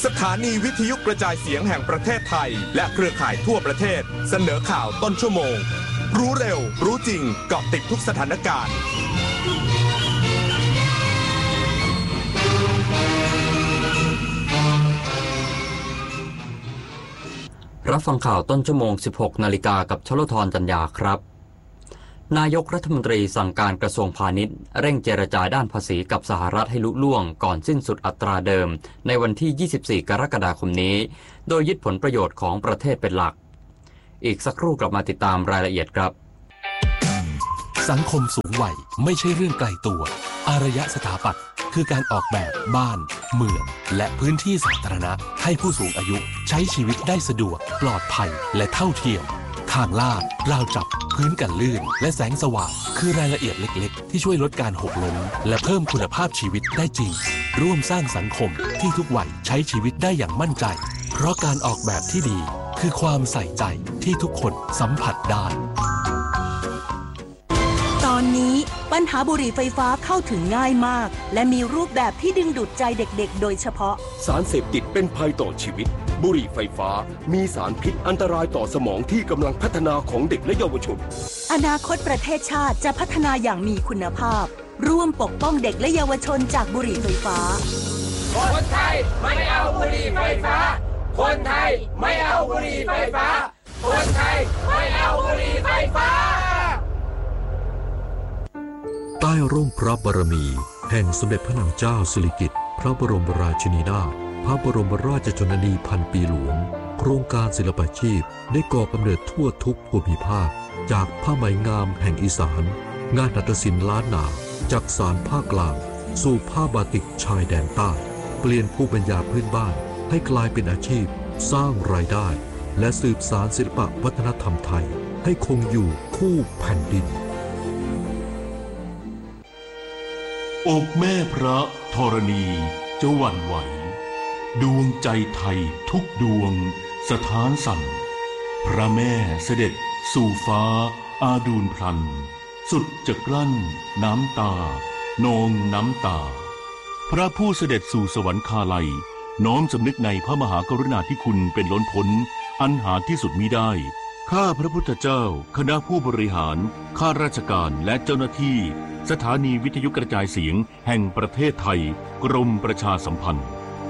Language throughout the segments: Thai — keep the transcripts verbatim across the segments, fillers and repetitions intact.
ถานีวิทยุกระจายเสียงแห่งประเทศไทยและเครือข่ายทั่วประเทศเสนอข่าวต้นชั่วโมงรู้เร็วรู้จริงเกาะติดทุกสถานการณ์รับฟังข่าวต้นชั่วโมง สิบหกนาฬิกากับชลธรจันยาครับนายกรัฐมนตรีสั่งการกระทรวงพาณิชย์เร่งเจรจาด้านภาษีกับสหรัฐให้ลุล่วงก่อนสิ้นสุดอัตราเดิมในวันที่ ยี่สิบสี่ กรกฎาคมนี้โดยยึดผลประโยชน์ของประเทศเป็นหลักอีกสักครู่กลับมาติดตามรายละเอียดครับสังคมสูงวัยไม่ใช่เรื่องไกลตัวอารยสถาปัตย์คือการออกแบบบ้านเมืองและพื้นที่สาธารณะให้ผู้สูงอายุใช้ชีวิตได้สะดวกปลอดภัยและเท่าเทียมทางลาดราวจับพื้นกันลื่นและแสงสว่างคือรายละเอียดเล็กๆที่ช่วยลดการหกล้มและเพิ่มคุณภาพชีวิตได้จริงร่วมสร้างสังคมที่ทุกวัยใช้ชีวิตได้อย่างมั่นใจเพราะการออกแบบที่ดีคือความใส่ใจที่ทุกคนสัมผัสได้ตอนนี้ปัญหาบุหรี่ไฟฟ้าเข้าถึงง่ายมากและมีรูปแบบที่ดึงดูดใจเด็กๆโดยเฉพาะสารเสพติดเป็นภัยต่อชีวิตบุหรี่ไฟฟ้ามีสารพิษอันตรายต่อสมองที่กำลังพัฒนาของเด็กและเยาวชนอนาคตประเทศชาติจะพัฒนาอย่างมีคุณภาพร่วมปกป้องเด็กและเยาวชนจากบุหรี่ไฟฟ้าคนไทยไม่เอาบุหรี่ไฟฟ้าคนไทยไม่เอาบุหรี่ไฟฟ้าคนไทยไม่เอาบุหรี่ไฟฟ้าใต้ร่มพระบารมีแห่งสมเด็จพระนางเจ้าสิริกิติ์พระบรมราชินีนาถพระบรมราชชนนีพันปีหลวงโครงการศิลปาชีพได้ก่อกำเนิดทั่วทุกภูมิภาคจากผ้าไหมงามแห่งอีสานงานหัตถศิลป์ล้านนาจากสานภาคกลางสู่ผ้าบาติกชายแดนใต้เปลี่ยนภูมิปัญญาพื้นบ้านให้กลายเป็นอาชีพสร้างรายได้และสืบสานศิลปวัฒนธรรมไทยให้คงอยู่คู่แผ่นดินอกแม่พระธรณีจะหวั่นไหวดวงใจไทยทุกดวงสถานสั่นพระแม่เสด็จสู่ฟ้าอาดูลพลันสุดจะกลั้นน้ำตานองน้ำตาพระผู้เสด็จสู่สวรรคาลัยน้อมสำนึกในพระมหากรุณาธิคุณเป็นล้นพ้นอันหาที่สุดมิได้ข้าพระพุทธเจ้าคณะผู้บริหารข้าราชการและเจ้าหน้าที่สถานีวิทยุกระจายเสียงแห่งประเทศไทยกรมประชาสัมพันธ์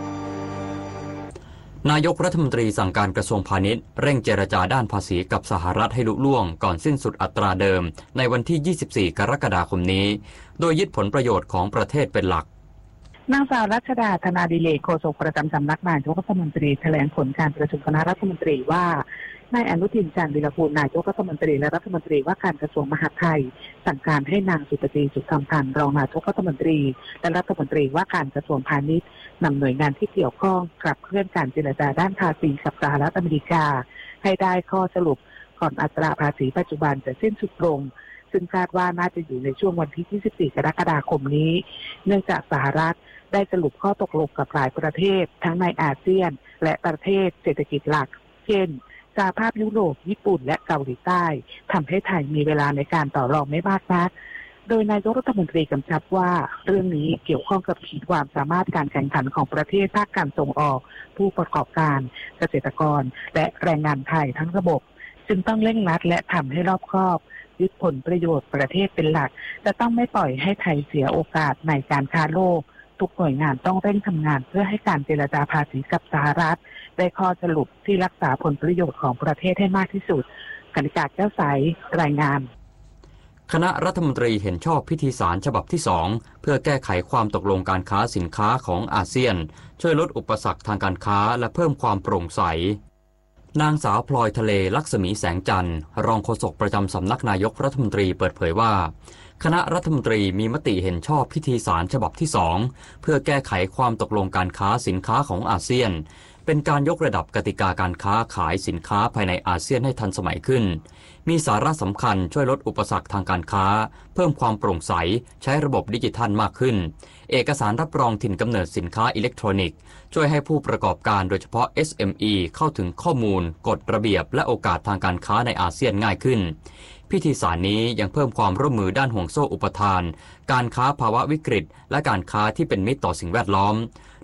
นายกรัฐมนตรีสั่งการกระทรวงพาณิชย์เร่งเจรจาด้านภาษีกับสหรัฐให้ลุล่วงก่อนสิ้นสุดอัตราเดิมในวันที่ ยี่สิบสี่ กรกฎาคมนี้โดยยึดผลประโยชน์ของประเทศเป็นหลักนางสาวรัชดาธนาดิเลกโฆษกประจำสำนักนายกรัฐมนตรีแถลงผลการประชุมคณะรัฐมนตรีว่านายอนุทิน ชาญวีรกูลนายกรัฐมนตรีและรัฐมนตรีว่าการกระทรวงมหาดไทยสั่งการให้นางสุปฏิสุขธรรมพันธ์รองนายกรัฐมนตรีและรัฐมนตรีว่าการกระทรวงพาณิชย์นำหน่วยงานที่เกี่ยวข้องขับเคลื่อนการเจรจาด้านภาษีกับสหรัฐอเมริกาให้ได้ข้อสรุปก่อนอัตราภาษีปัจจุบันจะสิ้นสุดลงซึ่งคาดว่าน่าจะอยู่ในช่วงวันที่ ยี่สิบสี่ กรกฎาคมนี้เนื่องจากสหรัฐได้สรุปข้อตกลงกับหลายประเทศทั้งในอาเซียนและประเทศเศรษฐกิจหลักเช่นสหภาพยุโรปญี่ปุ่นและเกาหลีใต้ทำให้ไทยมีเวลาในการต่อรองไม่มากนักโดยนายกรัฐมนตรีกำชับว่าเรื่องนี้เกี่ยวข้องกับขีดความสามารถการแข่งขันของประเทศภาคการส่งออกผู้ประกอบการเกษตรกรและแรงงานไทยทั้งระบบจึงต้องเร่งรัดและทำให้รอบคอบยึดผลประโยชน์ประเทศเป็นหลักจะต้องไม่ปล่อยให้ไทยเสียโอกาสในการค้าโลกทุกหน่วยงานต้องเร่งทำงานเพื่อให้การเจรจาภาษีกับสหรัฐได้ข้อสรุปที่รักษาผลประโยชน์ของประเทศให้มากที่สุดกนิกาแก้วใสรายงานคณะรัฐมนตรีเห็นชอบพิธีสารฉบับที่สองเพื่อแก้ไขความตกลงการค้าสินค้าของอาเซียนช่วยลดอุปสรรคทางการค้าและเพิ่มความโปร่งใสนางสาวพลอยทะเลลักษมีแสงจันทร์รองโฆษกประจำสำนักนายกรัฐมนตรีเปิดเผยว่าคณะรัฐมนตรีมีมติเห็นชอบพิธีสารฉบับที่สองเพื่อแก้ไขความตกลงการค้าสินค้าของอาเซียนเป็นการยกระดับกติกาการค้าขายสินค้าภายในอาเซียนให้ทันสมัยขึ้นมีสาระสำคัญช่วยลดอุปสรรคทางการค้าเพิ่มความโปร่งใสใช้ระบบดิจิทัลมากขึ้นเอกสารรับรองถิ่นกำเนิดสินค้าอิเล็กทรอนิกส์ช่วยให้ผู้ประกอบการโดยเฉพาะ เอส เอ็ม อี เข้าถึงข้อมูลกฎระเบียบและโอกาสทางการค้าในอาเซียนง่ายขึ้นพิธีสารนี้ยังเพิ่มความร่วมมือด้านห่วงโซ่อุปทานการค้าภาวะวิกฤตและการค้าที่เป็นมิตรต่อสิ่งแวดล้อม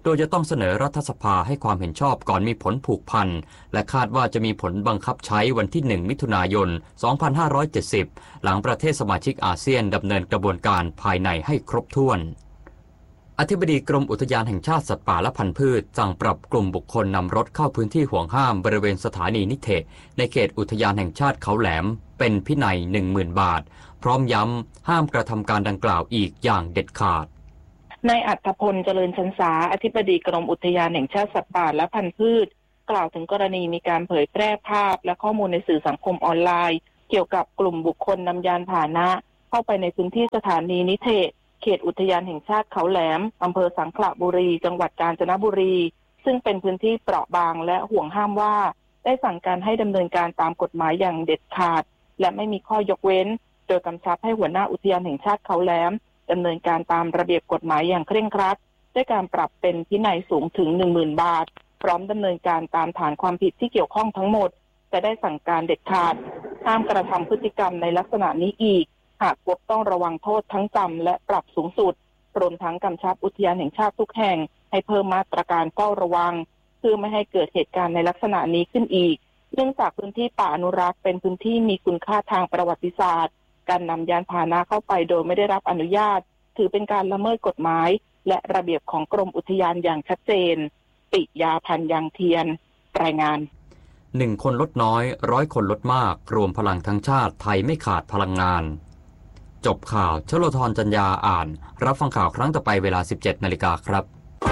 โดยจะต้องเสนอรัฐสภาให้ความเห็นชอบก่อนมีผลผูกพันและคาดว่าจะมีผลบังคับใช้วันที่หนึ่งมิถุนายนสองพันห้าร้อยเจ็ดสิบหลังประเทศสมาชิกอาเซียนดำเนินกระบวนการภายในให้ครบถ้วนอธิบดีกรมอุทยานแห่งชาติสัตว์ป่าและพันธุ์พืชสั่งปรับกลุ่มบุคคลนำรถเข้าพื้นที่ห่วงห้ามบริเวณสถานีนิเทศในเขตอุทยานแห่งชาติเขาแหลมเป็นพินัย หนึ่งหมื่น บาทพร้อมย้ำห้ามกระทำการดังกล่าวอีกอย่างเด็ดขาดนายอัฏฐพลเจริญชันษาอธิบดีกรมอุทยานแห่งชาติสัตว์ป่าและพันธุ์พืชกล่าวถึงกรณีมีการเผยแพร่ภาพและข้อมูลในสื่อสังคมออนไลน์เกี่ยวกับกลุ่มบุคคลนำยานพาหนะเข้าไปในพื้นที่สถานีนิเทศเขตอุทยานแห่งชาติเขาแหลมอำเภอสังขละบุรีจังหวัดกาญจนบุรีซึ่งเป็นพื้นที่เปราะบางและห่วงห้ามว่าได้สั่งการให้ดำเนินการตามกฎหมายอย่างเด็ดขาดและไม่มีข้อยกเว้นโดยกำชับให้หัวหน้าอุทยานแห่งชาติเขาแหลมดำเนินการตามระเบียบกฎหมายอย่างเคร่งครัดด้วยการปรับเป็นพินัยสูงถึง หนึ่งหมื่น บาทพร้อมดำเนินการตามฐานความผิดที่เกี่ยวข้องทั้งหมดจะได้สั่งการเด็ดขาดห้ามกระทำพฤติกรรมในลักษณะนี้อีกหากพบต้องระวังโทษทั้งจำและปรับสูงสุดรวมทั้งกำชับอุทยานแห่งชาติทุกแห่งให้เพิ่มมาตรการเฝ้าระวังเพื่อไม่ให้เกิดเหตุการณ์ในลักษณะนี้ขึ้นอีกเนื่องจากพื้นที่ป่าอนุรักษ์เป็นพื้นที่มีคุณค่าทางประวัติศาสตร์การนำยานพาหนะเข้าไปโดยไม่ได้รับอนุญาตถือเป็นการละเมิดกฎหมายและระเบียบของกรมอุทยานอย่างชัดเจนปิยาพันธ์ยังเทียนรายงานหนึ่งคนลดน้อยร้อยคนลดมากรวมพลังทั้งชาติไทยไม่ขาดพลังงานจบข่าวชโลธรจัญญาอ่านรับฟังข่าวครั้งต่อไปเวลา สิบเจ็ดนาฬิกาครับ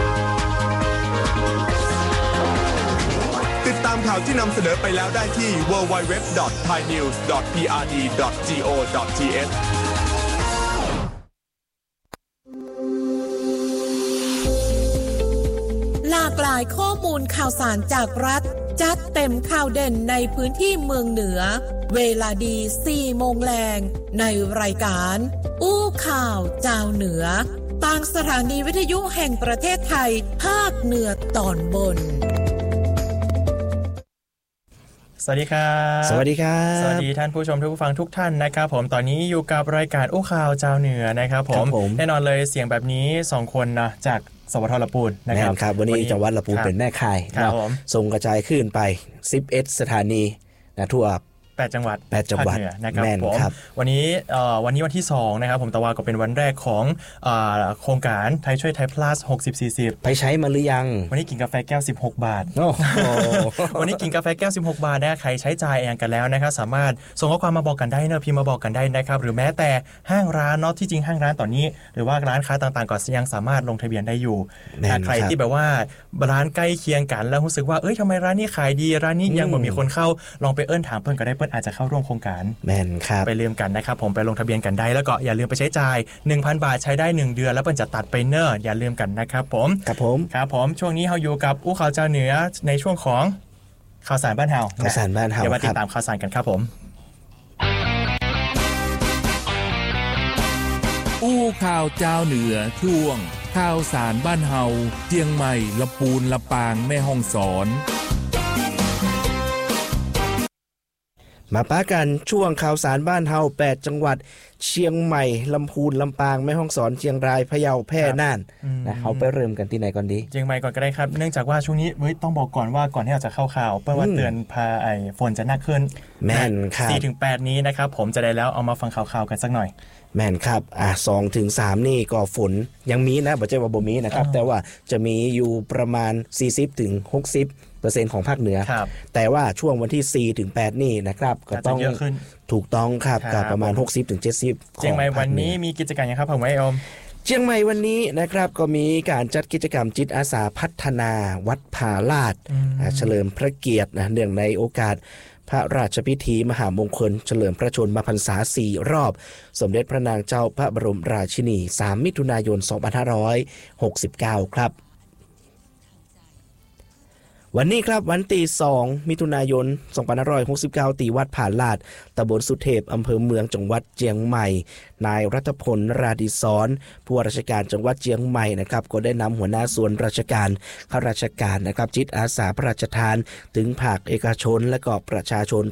ติดตามข่าวที่นำเสนอไปแล้วได้ที่ ดับเบิลยู ดับเบิลยู ดับเบิลยู ดอท ไทยนิวส์ ดอท พี อาร์ ดี ดอท จี โอ ดอท ที เอชหลากหลายข้อมูลข่าวสารจากรัฐจัดเต็มข่าวเด่นในพื้นที่เมืองเหนือเวลาดี สี่โมงแลงในรายการอู้ข่าวเจ้าเหนือทางสถานีวิทยุแห่งประเทศไทยภาคเหนือตอนบนสวัสดีครับสวัสดีครับสวัสดีท่านผู้ชมทุกผู้ฟังทุกท่านนะครับผมตอนนี้อยู่กับรายการอู้ข่าวเจ้าเหนือนะครับผมแน่นอนเลยเสียงแบบนี้สองคนนะจากสวทละปูนนะครับครับวันนี้จังหวัดละปูนเป็นแม่ค่ายส่งกระจายขึ้นไปสิบเอ็ดสถานีนะทั่วแปดจังหวัดแปดจังหวัดนะครับผมวันนี้วันนี้วันที่สองนะครับผมตะวันก็เป็นวันแรกของโครงการไทยช่วยไทย plus หกสิบ สี่สิบไปใช้มาหรือยังวันนี้กินกาแฟแก้วสิบหกบาทวันนี้กินกาแฟแก้วสิบหกบาทนะใครใช้จ่ายเองกันแล้วนะครับสามารถส่งข้อความมาบอกกันได้เนอะพิมพ์มาบอกกันได้นะครับหรือแม้แต่ห้างร้านเนาะที่จริงห้างร้านตอนนี้หรือว่าร้านค้าต่างๆก็ยังสามารถลงทะเบียนได้อยู่ใครที่แบบว่าร้านใกล้เคียงกันแล้วรู้สึกว่าเอ้ยทำไมร้านนี้ขายดีร้านนี้ยังบ่มีคนเข้าลองไปเอิ้นถามเพิ่นก็ได้เพิ่นอาจจะเข้าร่วมโครงการแม่นครับไปลืมกันนะครับผมไปลงทะเบียนกันได้แล้วก็อย่าลืมไปใช้จ่าย หนึ่งพัน บาทใช้ได้หนึ่งเดือนแล้วเพิ่นจะตัดไปเนอร์อย่าลืมกันนะครับผมครับผมครับผมช่วงนี้เฮาอยู่กับอู้ข่าวเจ้าเหนือในช่วงของข่าวสารบ้านเฮาข่าวสารบ้านเฮาเดี๋ยวมาติดตามข่าวสารกันครับผมอู้ข่าวเจ้าเหนือช่วงข่าวสารบ้านเฮาเจียงใหม่ลำพูนลำปางแม่ฮ่องสอนมาป้ากันช่วงข่าวสารบ้านเฮาแปดจังหวัดเชียงใหม่ลำพูนลำปางแม่ฮ่องสอนเชียงรายพะเยาแพร่น่านนะเฮาไปเริ่มกันที่ไหนก่อนดีเชียงใหม่ก่อนก็ได้ครับเนื่องจากว่าช่วงนี้เฮ้ยต้องบอกก่อนว่าก่อนที่เราจะเข้าข่าวเพื่อว่าเตือนพาไอ้ฝนจะหนักขึ้นแม่นครับสี่ถึงแปด นี้นะครับผมจะได้แล้วเอามาฟังข่าวๆกันสักหน่อยแม่นครับอ่ะ สองถึงสาม นี่ก็ฝนยังมีนะบ่ใช่ว่าบ่มีนะครับแต่ว่าจะมีอยู่ประมาณ สี่สิบถึงหกสิบเปอร์เซ็นต์ ของภาคเหนือแต่ว่าช่วงวันที่ สี่ถึงแปด นี่นะครับก็ต้องถูกต้องครับกับประมาณ หกสิบถึงเจ็ดสิบเชียงใหม่วันนี้มีกิจกรรมยังครับผมไว้อมเชียงใหม่วันนี้นะครับก็มีการจัดกิจกรรมจิตอาสาพัฒนาวัดผาลาดเฉลิมพระเกียรตินะเนื่องในโอกาสพระราชพิธีมหามงคลเฉลิมพระชนมพรรษาสี่รอบสมเด็จพระนางเจ้าพระบรมราชินีสามมิถุนายนสองพันห้าร้อยหกสิบเก้าครับวันนี้ครับวันที่สองมิถุนายนสองพันห้าร้อยหกสิบเก้าที่วัดผาลาดตำบลสุเทพอำเภอเมืองจังหวัดเชียงใหม่นายรัฐพลราดิศรผู้ว่าราชการจังหวัดเชียงใหม่นะครับก็ได้นำหัวหน้าส่วนราชการข้าราชการนะครับจิตอาสาพระราชทานถึงภาคเอกชนและก็ประชาชนทุก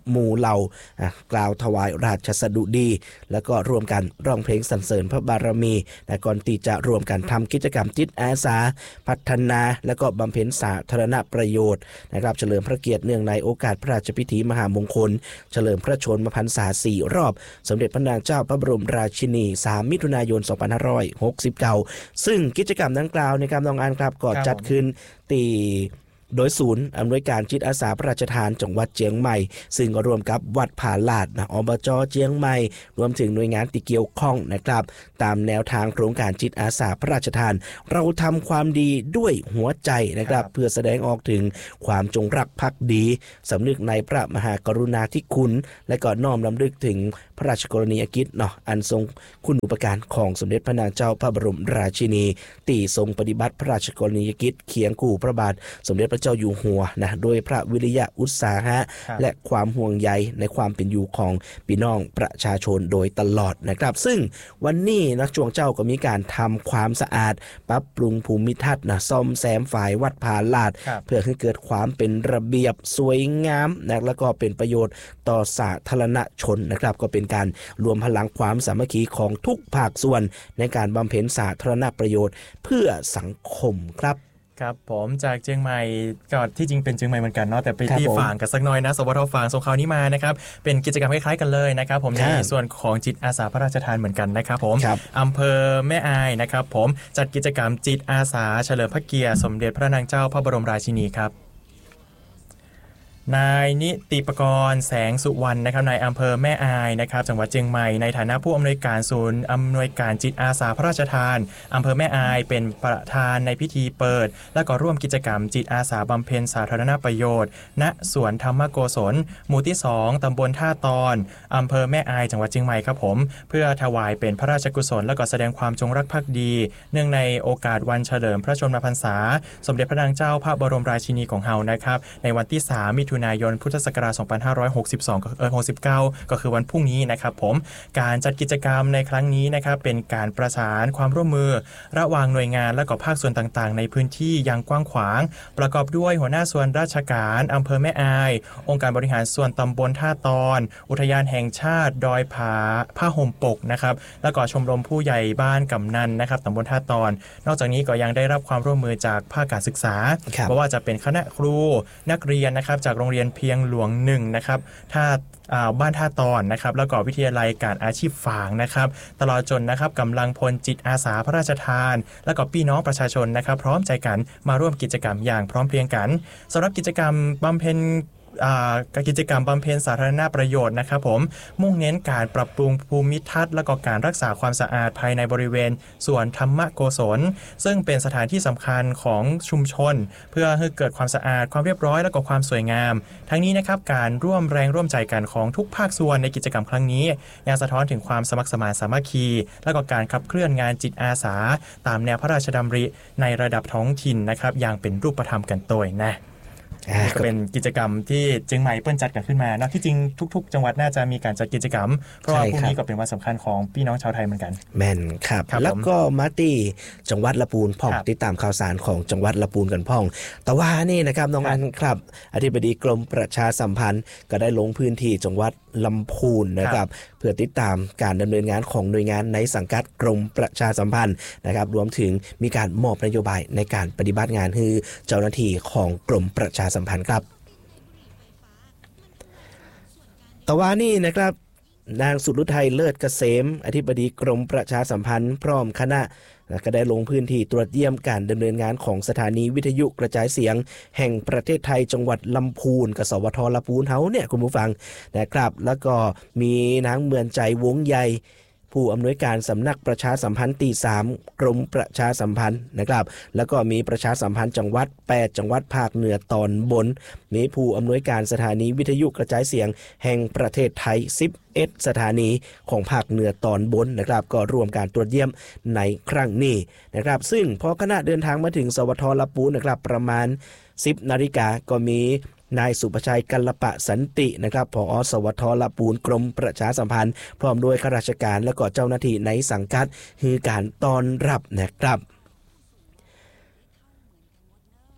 หมู่เหล่ากล่าวถวายราชสดุดีแล้วก็รวมกันร้องเพลงสรรเสริญพระบารมีและก่อนที่จะรวมกันทำกิจกรรมจิตอาสาพัฒนาและก็บำเพ็ญสาธารณประโยชน์นะครับเฉลิมพระเกียรติเนื่องในโอกาสพระราชพิธีมหามงคลเฉลิมพระชนมพรรษาสี่รอบสมเด็จพระนางเจ้าพระบรมราชินีสามมิถุนายนสองพันห้าร้อยหกสิบเก้าซึ่งกิจกรรมดังกล่าวในการน้องอันครับก็จัดขึ้นตีโดยศูนย์อำนวยการจิตอาสาพระราชทานจังหวัดเชียงใหม่ซึ่งก็รวมกับวัดผาลาดนะอบจ.เชียงใหม่รวมถึงหน่วยงานที่เกี่ยวข้องนะครับตามแนวทางโครงการจิตอาสาพระราชทานเราทำความดีด้วยหัวใจนะครับเพื่อแสดงออกถึงความจงรักภักดีสำนึกในพระมหากรุณาธิคุณและก็น้อมรำลึกถึงพระราชกรณียกิจเนาะอันทรงคุณูปการของสมเด็จพระนางเจ้าพระบรมราชินีที่ทรงปฏิบัติพระราชกรณียกิจเคียงคู่พระบาทสมเด็จพระเจ้าอยู่หัวนะโดยพระวิริยะอุตสาหะและความห่วงใยในความเป็นอยู่ของพี่น้องประชาชนโดยตลอดนะครับซึ่งวันนี้นะช่วงเจ้าก็มีการทำความสะอาดปรับปรุงภูมิทัศน์นะซ่อมแซมฝ่ายวัดผาลาดเพื่อให้เกิดความเป็นระเบียบสวยงามนะแล้วก็เป็นประโยชน์ต่อสาธารณชนนะครับก็เป็นการรวมพลังความสามัคคีของทุกภาคส่วนในการบำเพ็ญสาธารณประโยชน์เพื่อสังคมครับครับผมจากเชียงใหม่ก็ที่จริงเป็นเชียงใหม่เหมือนกันเนาะแต่ไปที่ฝางกันสักหน่อยนะสวทฝางส่งข่าวนี้มานะครับเป็นกิจกรรมคล้ายๆกันเลยนะครับผมในส่วนของจิตอาสาพระราชทานเหมือนกันนะครับผมอำเภอแม่อายนะครับผมจัดกิจกรรมจิตอาสาเฉลิมพระเกียรติสมเด็จพระนางเจ้าพระบรมราชินีครับนายนิติปกรณ์แสงสุวรรณนะครับนายอำเภอแม่อายนะครับจังหวัดเชียงใหม่ในฐานะผู้อำนวยการศูนย์อำนวยการจิตอาสาพระราชทานอำเภอแม่อายเป็นประธานในพิธีเปิดและก็ร่วมกิจกรรมจิตอาสาบำเพ็ญสาธารณประโยชน์ณสวนธรรมโกศลหมู่ที่สองตำบลท่าตอนอำเภอแม่อายจังหวัดเชียงใหม่ครับผมเพื่อถวายเป็นพระราชกุศลและก็แสดงความจงรักภักดีเนื่องในโอกาสวันเฉลิมพระชนมพรรษาสมเด็จพระนางเจ้าพระบรมราชินีของเฮานะครับในวันที่สามมิถุนายนพุทธศักราชสองพันห้าร้อยหกสิบสองเอ่อหกสิบเก้าก็คือวันพรุ่งนี้นะครับผมการจัดกิจกรรมในครั้งนี้นะครับเป็นการประสานความร่วมมือระหว่างหน่วยงานและก็ภาคส่วนต่างๆในพื้นที่อย่างกว้างขวางประกอบด้วยหัวหน้าส่วนราชการอำเภอแม่อายองค์การบริหารส่วนตำบลท่าตอนอุทยานแห่งชาติดอยผาผ้าห่มปกนะครับแล้วก็ชมรมผู้ใหญ่บ้านกำนันนะครับตำบลท่าตอนนอกจากนี้ก็ยังได้รับความร่วมมือจากภาคการศึกษาเพราะว่าจะเป็นคณะครูนักเรียนนะครับจากโรงเรียนเพียงหลวงหนึ่งนะครับท่าบ้านท่าตอนนะครับแล้วก็วิทยาลัยการอาชีพฝางนะครับตลอดจนนะครับกำลังพลจิตอาสาพระราชทานและก็พี่น้องประชาชนนะครับพร้อมใจกันมาร่วมกิจกรรมอย่างพร้อมเพรียงกันสำหรับกิจกรรมบำเพ็ญกิจกรรมบำเพ็ญสาธารณประโยชน์นะครับผมมุ่งเน้นการปรับปรุงภูมิทัศน์และก็การรักษาความสะอาดภายในบริเวณสวนธรรมโกศลซึ่งเป็นสถานที่สำคัญของชุมชนเพื่อให้เกิดความสะอาดความเรียบร้อยและก็ความสวยงามทั้งนี้นะครับการร่วมแรงร่วมใจกันของทุกภาคส่วนในกิจกรรมครั้งนี้ยังสะท้อนถึงความสมัครสมานสามัคคีและก็การขับเคลื่อนงานจิตอาสาตามแนวพระราชดำริในระดับท้องถิ่นนะครับอย่างเป็นรูปธรรมกันโดยนะก็เป็นกิจกรรมที่เชียงใหม่เปิ้ลจัดกันขึ้นมานะที่จริงทุกๆจังหวัดน่าจะมีการจัดกิจกรรมเพราะว่าพรุ่งนี้ก็เป็นวันสำคัญของพี่น้องชาวไทยเหมือนกันแม่นครับแล้วก็มาตีจังหวัดละปูนพ่องติดตามข่าวสารของจังหวัดละปูนกันพ่องแต่ว่านี่นะครับน้องอันครับอธิบดีกรมประชาสัมพันธ์ก็ได้ลงพื้นที่จังหวัดลำพูนนะครับเพื่อติดตามการดำเนินงานของหน่วยงานในสังกัดกรมประชาสัมพันธ์นะครับรวมถึงมีการมอบนโยบายในการปฏิบัติงานให้เจ้าหน้าที่ของกรมประชาสัมพันธ์ครับแต่ว่านี่นะครับนางสุรุทัยเลิศเกษมอธิบดีกรมประชาสัมพันธ์พร้อมคณะก็ได้ลงพื้นที่ตรวจเยี่ยมการดำเนินงานของสถานีวิทยุกระจายเสียงแห่งประเทศไทยจังหวัดลำพูนกับสวทลำพูนเฮาเนี่ยคุณผู้ฟังนะครับแล้วก็มีนางเมือนใจวงใหญ่ผู้อำนวยการสำนักประชาสัมพันธ์ที่สามกรมประชาสัมพันธ์นะครับแล้วก็มีประชาสัมพันธ์จังหวัดแปดจังหวัดภาคเหนือตอนบนมีผู้อำนวยการสถานีวิทยุกระจายเสียงแห่งประเทศไทยสิบเอ็ดสถานีของภาคเหนือตอนบนนะครับก็ร่วมการตรวจเยี่ยมในครั้งนี้นะครับซึ่งพอคณะเดินทางมาถึงสวทลำพูนนะครับประมาณสิบนาฬิกาก็มีนายสุภชัยกัลลปะสันตินะครับผอ.สวทลำพูนกรมประชาสัมพันธ์พร้อมด้วยข้าราชการและก็เจ้าหน้าที่ในสังกัดคือการต้อนรับนะครับ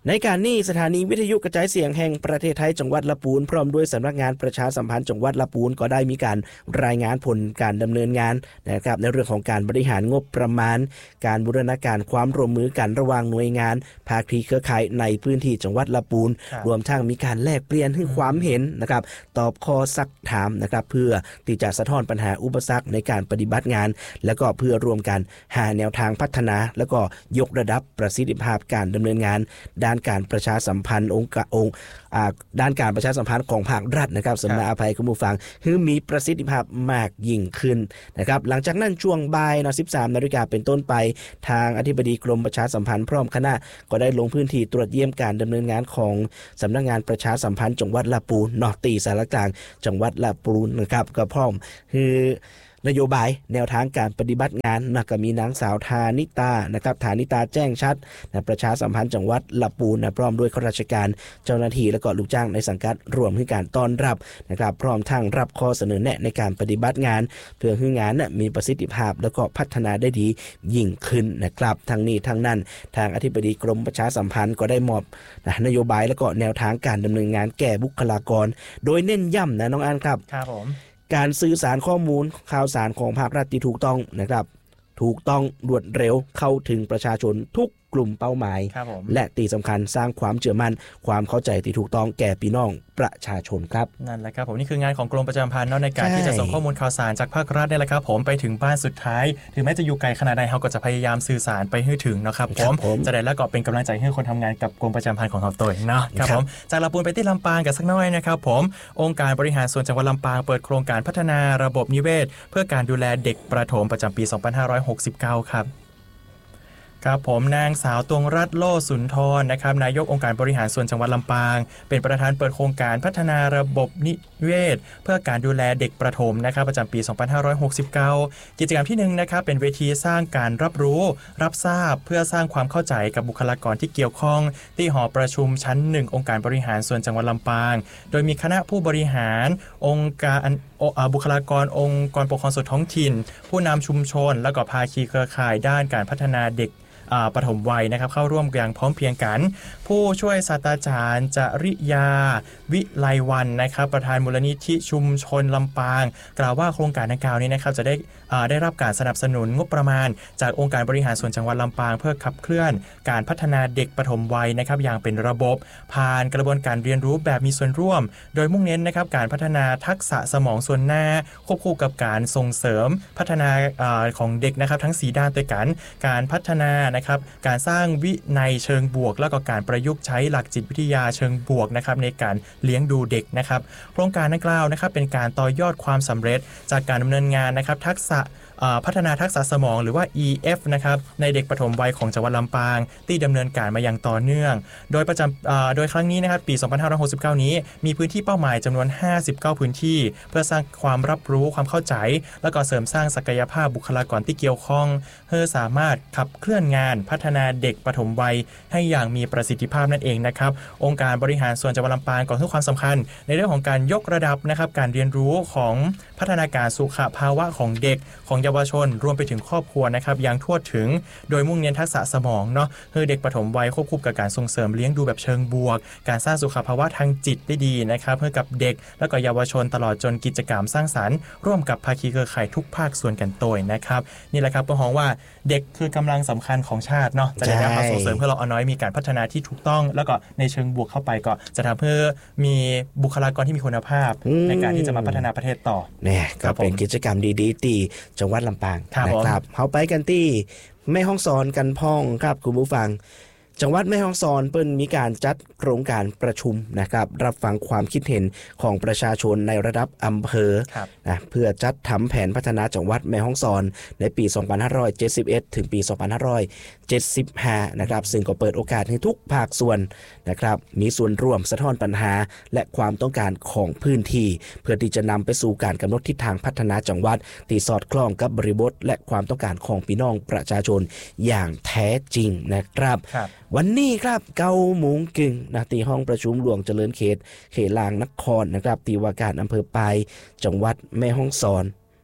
ในการนี้สถานีวิทยุกระจายเสียงแห่งประเทศไทยจังหวัดลำพูนพร้อมด้วยสำนักงานประชาสัมพันธ์จังหวัดลำพูนก็ได้มีการรายงานผลการดำเนินงานนะครับในเรื่องของการบริหารงบประมาณการบูรณาการความร่วมมือกันระหว่างหน่วยงานภาคีเครือข่ายในพื้นที่จังหวัดลำพูนรวมทั้งมีการแลกเปลี่ยนให้ความเห็นนะครับตอบข้อซักถามนะครับเพื่อที่จะสะท้อนปัญหาอุปสรรคในการปฏิบัติงานและก็เพื่อรวมกันหาแนวทางพัฒนาและก็ยกระดับประสิทธิภาพการดำเนินงานด้านการประชาสัมพันธ์องค์องค์ด้านการประชาสัมพันธ์ของภาครัฐนะครับสำนักอภัยคุณผู้ฟังคือมีประสิทธิภาพมากยิ่งขึ้นนะครับหลังจากนั้นช่วงบ่ายนะสิบสามนาฬิกาเป็นต้นไปทางอธิบดีกรมประชาสัมพันธ์พร้อมคณะก็ได้ลงพื้นที่ตรวจเยี่ยมการดำเนินงานของสำนักงานประชาสัมพันธ์จังหวัดลำพูนนอตีสารกลางจังหวัดลำพูนนะครับก็พร้อมคือนโยบายแนวทางการปฏิบัติงานนะก็มีนางสาวธานิตานะครับธานิตาแจ้งชัดนะประชาสัมพันธ์จังหวัดลำพูนนะพร้อมด้วยข้าราชการเจ้าหน้าที่และก็ลูกจ้างในสังกัดรวมให้การต้อนรับนะครับพร้อมทั้งรับข้อเสนอแนะในการปฏิบัติงานเพื่อให้งานนะมีประสิทธิภาพและก็พัฒนาได้ดียิ่งขึ้นนะครับทั้งนี้ทั้งนั้นทางอธิบดีกรมประชาสัมพันธ์ก็ได้มอบนะนโยบายและก็แนวทางการดำเนินงานแก่บุคลากรโดยเน้นย้ำนะน้องอันครับครับผมการสื่อสารข้อมูลข่าวสารของภาครัฐที่ถูกต้องนะครับถูกต้องรวดเร็วเข้าถึงประชาชนทุกกลุ่มเป้าหมายและตีสำคัญสร้างความเชื่อมั่นความเข้าใจที่ถูกต้องแก่พี่น้องประชาชนครับนั่นแหละครับผมนี่คืองานของกรมประชาสัมพันธ์ในการที่จะส่งข้อมูลข่าวสารจากภาครัฐนี่แหละครับผมไปถึงบ้านสุดท้ายถึงแม้จะอยู่ไกลขนาดใดเราก็จะพยายามสื่อสารไปให้ถึงนะครับผมจะได้แล้วก็เป็นกำลังใจให้คนทำงานกับกรมประชาสัมพันธ์ของเราตัวเองนะครับผมจากลำพูนไปที่ลำปางกันสักน้อยนะครับผมองค์การบริหารส่วนจังหวัดลำปางเปิดโครงการพัฒนาระบบนิเวศเพื่อการดูแลเด็กประถมประจำปีสองพันห้าร้อยหกสิบเก้าครับครับผมนางสาวตวงรัตน์โลสุนทรนะครับนายกองค์การบริหารส่วนจังหวัดลำปางเป็นประธานเปิดโครงการพัฒนาระบบนิเวศเพื่อการดูแลเด็กประถมนะครับประจำปีสองพันห้าร้อยหกสิบเก้ากิจกรรมที่หนึ่งนะครับเป็นเวทีสร้างการรับรู้รับทราบเพื่อสร้างความเข้าใจกับบุคลากรที่เกี่ยวข้องที่หอประชุมชั้นหนึ่งองค์การบริหารส่วนจังหวัดลำปางโดยมีคณะผู้บริหารองค์การบุคลากรองค์กรปกครองส่วนท้องถิ่นผู้นำชุมชนและก็ภาคีเครือข่ายด้านการพัฒนาเด็กปฐมวัยนะครับเข้าร่วมอย่างพร้อมเพรียงกันผู้ช่วยศาสตราจารย์จริยาวิไลวันนะครับประธานมูลนิธิชุมชนลำปางกล่าวว่าโครงการดังกล่าวนี้นะครับจะได้ได้รับการสนับสนุนงบประมาณจากองค์การบริหารส่วนจังหวัดลำปางเพื่อขับเคลื่อนการพัฒนาเด็กปฐมวัยนะครับอย่างเป็นระบบผ่านกระบวนการเรียนรู้แบบมีส่วนร่วมโดยมุ่งเน้นนะครับการพัฒนาทักษะสมองส่วนหน้าควบคู่กับการส่งเสริมพัฒนาของเด็กนะครับทั้งสี่ด้านด้วยกันการพัฒนานะครับการสร้างวินัยเชิงบวกแล้วก็การประยุกต์ใช้หลักจิตวิทยาเชิงบวกนะครับในการเลี้ยงดูเด็กนะครับโครงการดังกล่าวนะครับเป็นการต่อยอดความสำเร็จจากการดำเนินงานนะครับทักษะพัฒนาทักษะสมองหรือว่า อี เอฟ นะครับในเด็กปฐมวัยของจังหวัดลำปางที่ดำเนินการมาอย่างต่อเนื่องโดยประจำโดยครั้งนี้นะครับปีสองพันห้าร้อยหกสิบเก้านี้มีพื้นที่เป้าหมายจำนวนห้าสิบเก้าพื้นที่เพื่อสร้างความรับรู้ความเข้าใจและก็เสริมสร้างศักยภาพบุคลากรที่เกี่ยวข้องเพื่อสามารถขับเคลื่อนงานพัฒนาเด็กปฐมวัยให้อย่างมีประสิทธิภาพนั่นเองนะครับองค์การบริหารส่วนจังหวัดลำปางก็ให้ความสำคัญในเรื่องของการยกระดับนะครับการเรียนรู้ของพัฒนาการสุขภาวะของเด็กของเยาวชนรวมไปถึงครอบครัวนะครับอย่างทั่วถึงโดยมุ่งเน้นทักษะสมองเนาะคือเด็กปฐมวัยควบคู่กับการส่งเสริมเลี้ยงดูแบบเชิงบวกการสร้างสุขภาวะทางจิตได้ดีนะครับเพื่อกับเด็กและก็เยาวชนตลอดจนกิจกรรมสร้างสรรค์ร่วมกับภาคีเครือข่ายทุกภาคส่วนกันโดยนะครับนี่แหละครับเพื่อหวังว่าเด็กคือกำลังสำคัญของชาติเนาะจะได้รับการส่งเสริมเพื่อเราเอาน้อยมีการพัฒนาที่ถูกต้องแล้วก็ในเชิงบวกเข้าไปก็จะทำเพื่อมีบุคลากรที่มีคุณภาพในการที่จะมาพัฒนาประเทศต่อเนี่ยก็เป็นกิจกรรมดีๆที่จังหวัดลำปางนะครับเขาไปกันที่แม่ฮ่องสอนกันพ่องครับคุณผู้ฟังจังหวัดแม่ฮ่องสอนเปิ้นมีการจัดโครงการประชุมนะครับรับฟังความคิดเห็นของประชาชนในระดับอำเภอนะเพื่อจัดทำแผนพัฒนาจังหวัดแม่ฮ่องสอนในปีสองพันห้าร้อยเจ็ดสิบเอ็ดถึงปีสองพันห้าร้อยเจ็ดสิบห้านะครับซึ่งก็เปิดโอกาสให้ทุกภาคส่วนนะครับมีส่วนร่วมสะท้อนปัญหาและความต้องการของพื้นที่เพื่อที่จะนำไปสู่การกำหนดทิศทางพัฒนาจังหวัดที่สอดคล้องกับบริบทและความต้องการของพี่น้องประชาชนอย่างแท้จริงนะครับวันนี้ครับเก้าโมงครึ่งนะที่ห้องประชุมหลวงเจริญเขตเขตลางนครนะครับที่ว่าการอำเภอปายจังหวัดแม่ฮ่องสอน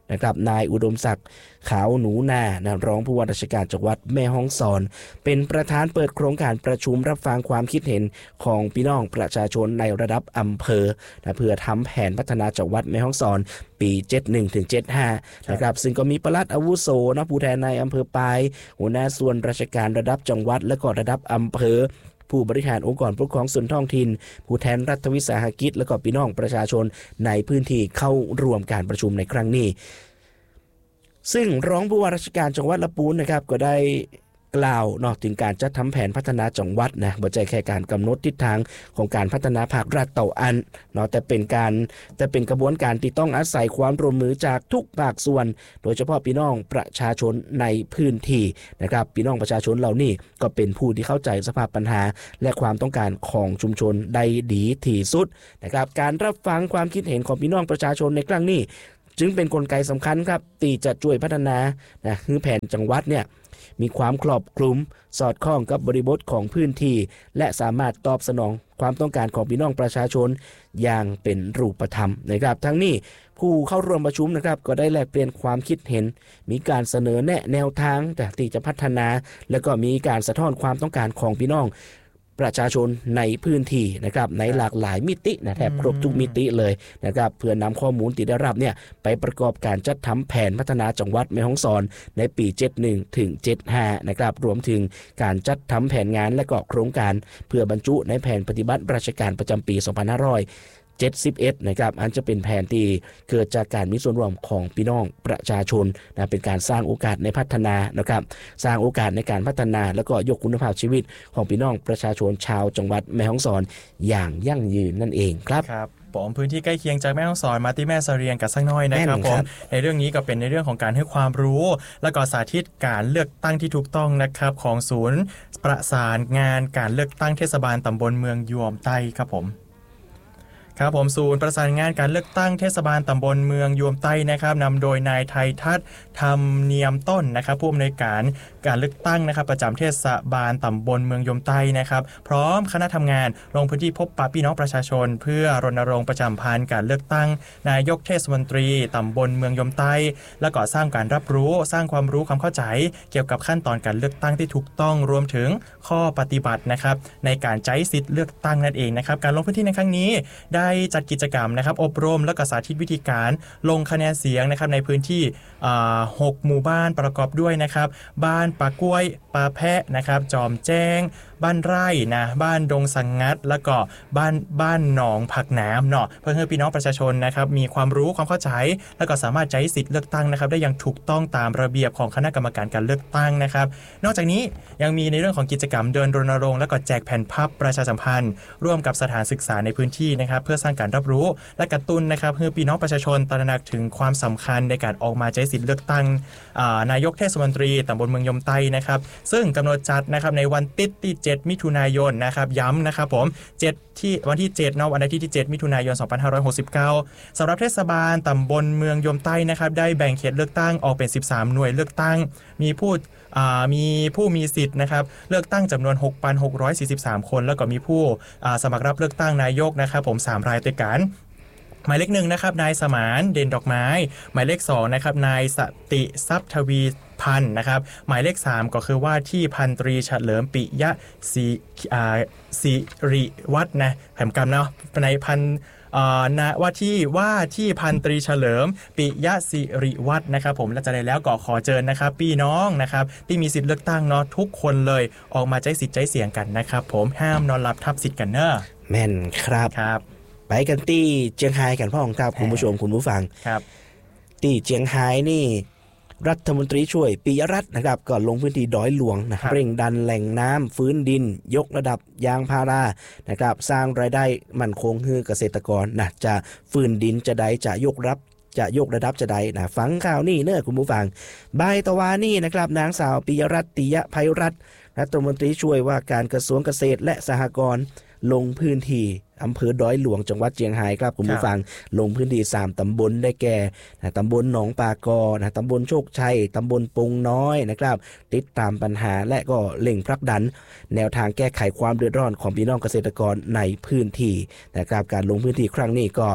นะครับนายอุดมศักดิ์ขาวหนูนานะรองผู้ว่าราชการจังหวัดแม่ฮ่องสอนเป็นประธานเปิดโครงการประชุมรับฟังความคิดเห็นของพี่น้องประชาชนในระดับอำเภอนะเพื่อทำแผนพัฒนาจังหวัดแม่ฮ่องสอนปีเจ็ดสิบเอ็ดถึงเจ็ดสิบห้านะครับซึ่งก็มีปลัดอาวุโสนะผู้แทนในอำเภอปายหัวหน้าส่วนราชการระดับจังหวัดและก็ระดับอำเภอผู้บริหารองค์กรปกครองส่วนท้องถิ่นผู้แทนรัฐวิสาหกิจและก็พี่น้องประชาชนในพื้นที่เข้าร่วมการประชุมในครั้งนี้ซึ่งรองผู้ว่าราชการจังหวัดลำพูนนะครับก็ได้กล่าวนอกถึงการจัดทำแผนพัฒนาจังหวัดนะบ่ใช่แค่การกำหนดทิศทางของการพัฒนาภาครัฐต่ออันเนาะแต่เป็นการแต่เป็นกระบวนการที่ต้องอาศัยความร่วมมือจากทุกภาคส่วนโดยเฉพาะพี่น้องประชาชนในพื้นที่นะครับพี่น้องประชาชนเหล่านี้ก็เป็นผู้ที่เข้าใจสภาพปัญหาและความต้องการของชุมชนได้ดีที่สุดนะครับการรับฟังความคิดเห็นของพี่น้องประชาชนในครั้งนี้จึงเป็นกลไกสำคัญครับที่จะช่วยพัฒนานะคือแผนจังหวัดเนี่ยมีความครอบคลุมสอดคล้องกับบริบทของพื้นที่และสามารถตอบสนองความต้องการของพี่น้องประชาชนอย่างเป็นรูปธรรมนะครับทั้งนี้ผู้เข้าร่วมประชุมนะครับก็ได้แลกเปลี่ยนความคิดเห็นมีการเสนอแนะแนวทางแต่ที่จะพัฒนาและก็มีการสะท้อนความต้องการของพี่น้องประชาชนในพื้นที่นะครับในหลากหลายมิตินะแทบครบทุกมิติเลยนะครับเพื่อนำข้อมูลที่ได้รับเนี่ยไปประกอบการจัดทำแผนพัฒนาจังหวัดแม่ฮ่องสอนในปีเจ็ดสิบเอ็ดถึงเจ็ดสิบห้านะครับรวมถึงการจัดทำแผนงานและก็โครงการเพื่อบรรจุในแผนปฏิบัติราชการประจำปีสองพันห้าร้อยเจ็ดสิบเอ็ดนะครับอันจะเป็นแผนที่เกิดจากการมีส่วนร่วมของพี่น้องประชาชนนะเป็นการสร้างโอกาสในพัฒนานะครับสร้างโอกาสในการพัฒนาแล้วก็ยกคุณภาพชีวิตของพี่น้องประชาชนชาวจังหวัดแม่ฮ่องสอนอย่างยั่งยืนนั่นเองครับครับผมพื้นที่ใกล้เคียงจากแม่ฮ่องสอนมาที่แม่เสรียงกับสักน้อยนะครับผมในเรื่องนี้ก็เป็นในเรื่องของการให้ความรู้และก็สาธิตการเลือกตั้งที่ถูกต้องนะครับของศูนย์ประสานงานการเลือกตั้งเทศบาลตำบลเมืองยวมใต้ครับผมครับผมศูนย์ประสานงานการเลือกตั้งเทศบาลตำบลเมืองยวมใต้นะครับนำโดยนายไทยทัศน์ธรรมเนียมต้นนะครับผู้อำนวยการการเลือกตั้งนะครับประจำเทศบาลตำบลเมืองยวมใต้นะครับพร้อมคณะทำงานลงพื้นที่พบปะพี่น้องประชาชนเพื่อรณรงค์ประจำพันธ์การเลือกตั้งนายกเทศมนตรีตำบลเมืองยวมใต้และก่อสร้างการรับรู้สร้างความรู้ความเข้าใจเกี่ยวกับขั้นตอนการเลือกตั้งที่ถูกต้องรวมถึงข้อปฏิบัตินะครับในการใช้สิทธิ์เลือกตั้งนั่นเองนะครับการลงพื้นที่ในครั้งนี้ได้จัดกิจกรรมนะครับอบรมและก็สาธิตวิธีการลงคะแนนเสียงนะครับในพื้นที่หกหมู่บ้านประกอบด้วยนะครับบ้านปากล้วยปาแพะนะครับจอมแจ้งบ้านไร่นะบ้านดงสังงัดแล้วก็บ้านบ้านหนองผักน้ำเนาะเพื่อให้พี่น้องประชาชนนะครับมีความรู้ความเข้าใจแล้วก็สามารถใช้สิทธิ์เลือกตั้งนะครับได้อย่างถูกต้องตามระเบียบของคณะกรรมการการเลือกตั้งนะครับนอกจากนี้ยังมีในเรื่องของกิจกรรมเดินรณรงค์และก็แจกแผ่นพับประชาสัมพันธ์ร่วมกับสถานศึกษาในพื้นที่นะครับเพื่อสร้างการรับรู้และกระตุ้นนะครับให้พี่น้องประชาชนตระหนักถึงความสำคัญในการออกมาใช้สิทธิ์เลือกตั้งนายกเทศมนตรีตำบลเมืองยวมใต้นะครับซึ่งกำหนดจัดนะครับในวันติดที่เจ็ดมิถุนายนนะครับย้ำนะครับผมเจ็ดที่วันที่เจ็ดเนาะวันอาทิตย์ที่เจ็ดมิถุนายนสองพันห้าร้อยหกสิบเก้าสำหรับเทศบาลตำบลเมืองยวมใต้นะครับได้แบ่งเขตเลือกตั้งออกเป็นสิบสามหน่วยเลือกตั้งมีผู้มีผู้มีสิทธิ์นะครับเลือกตั้งจำนวน หกพันหกร้อยสี่สิบสาม คนแล้วก็มีผู้สมัครรับเลือกตั้งนายกนะครับผมสามรายด้วยกันหมายเลขหนึ่งนะครับนายสมานเด่นดอกไม้หมายเลขสองนะครับนายสติทรัพย์ทวีพันธ์นะครับหมายเลขสามก็คือว่าที่พันตรีเฉลิมปิยะศิสิริวัฒน์นะแผมกำเนาะในพันนะว่าที่ว่าที่พันตรีเฉลิมปิยะศิริวัฒน์นะครับผมและจะได้แล้วก็ขอเชิญนะครับพี่น้องนะครับที่มีสิทธิ์เลือกตั้งเนาะทุกคนเลยออกมาใช้สิทธิ์ใช้เสียงกันนะครับผมห้ามนอนหลับทับสิทธิ์กันเนอะแม่นครับครับไปกันที่เจียงไฮ้กันพ่อของครับคุณผู้ชมคุณผู้ฟังครับที่เจียงไฮ้นี่รัฐมนตรีช่วยปิยรัตน์นะครับก็ลงพื้นที่ดอยหลวงนะเร่งดันแหล่งน้ำฟื้นดินยกระดับยางพารานะครับสร้างรายได้มั่นคงให้เกษตรกรนะจะฟื้นดินจะได้จะยกรับจะยกระดับจะได้นะฟังข่าวนี่เนอะคุณผู้ฟังใบตะวานี่นะครับนางสาวปิยรัตน์ติยะไพรัตน์รัฐมนตรีช่วยว่าการกระทรวงเกษตรและสหกรณ์ลงพื้นที่อำเภอดอยหลวงจังหวัดเชียงรายครับคุณผู้ฟังลงพื้นที่สามตำบลได้แก่นะตำบลหนองปากอนะตำบลโชคชัยตำบลปงน้อยนะครับติดตามปัญหาและก็เร่งผลักดันแนวทางแก้ไขความเดือดร้อนของพี่น้องเกษตรกรในพื้นที่นะครับการลงพื้นที่ครั้งนี้ก็